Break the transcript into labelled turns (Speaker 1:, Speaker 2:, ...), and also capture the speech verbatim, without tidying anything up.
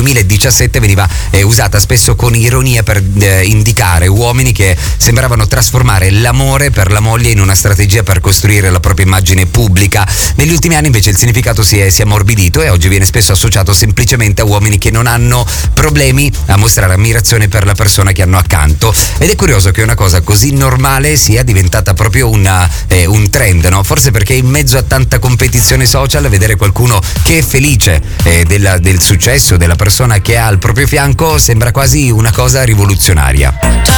Speaker 1: duemiladiciassette veniva eh, usata spesso con ironia per eh, indicare uomini che sembravano trasformare l'amore per la moglie in una strategia per costruire la propria immagine pubblica. Negli ultimi anni invece il significato si è, si è ammorbidito e oggi viene spesso associato semplicemente a uomini che non hanno problemi a mostrare ammirazione per la persona che hanno accanto. Ed è curioso che una cosa così normale sia diventata proprio una, eh, un trend, no? Forse perché in mezzo a tanta competizione social vedere qualcuno che è felice eh, della, del successo della persona che ha al proprio fianco sembra quasi una cosa rivoluzionaria.